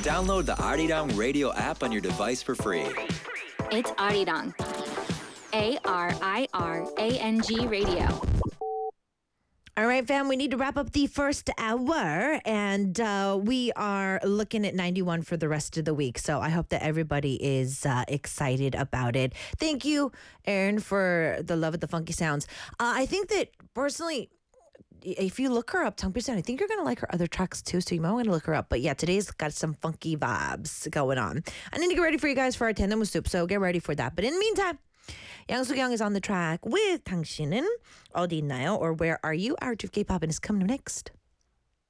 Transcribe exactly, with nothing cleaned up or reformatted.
Download the Arirang Radio app on your device for free. It's Arirang. A R I R A N G Radio. All right, fam, we need to wrap up the first hour, and uh, we are looking at ninety-one for the rest of the week. So I hope that everybody is uh, excited about it. Thank you, Erin, for the love of the funky sounds. Uh, I think that personally, if you look her up, Tang Pisan, I think you're going to like her other tracks too, so you might want to look her up. But yeah, today's got some funky vibes going on. I need to get ready for you guys for our Tandem with Soup, so get ready for that. But in the meantime, 양수경 is on the track with 당신은 어디 있나요? Or Where Are You? Our K-pop and is coming up next.